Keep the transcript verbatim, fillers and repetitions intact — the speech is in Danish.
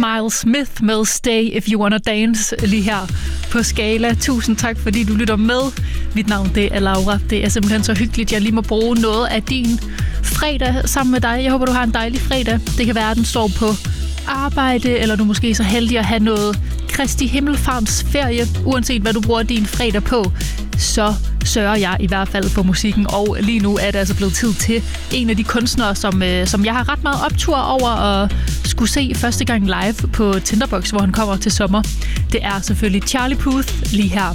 Miles Smith med Stay If You Wanna Dance lige her på Skala. Tusind tak, fordi du lytter med. Mit navn det er Laura. Det er simpelthen så hyggeligt, jeg lige må bruge noget af din fredag sammen med dig. Jeg håber, du har en dejlig fredag. Det kan være, at den står på arbejde, eller du er måske så heldig at have noget Kristi Himmelfarts ferie. Uanset hvad du bruger din fredag på, så sørger jeg i hvert fald for musikken. Og lige nu er det altså blevet tid til en af de kunstnere, som, øh, som jeg har ret meget optur over at skulle se første gang live på Tinderbox, hvor han kommer til sommer. Det er selvfølgelig Charlie Puth lige her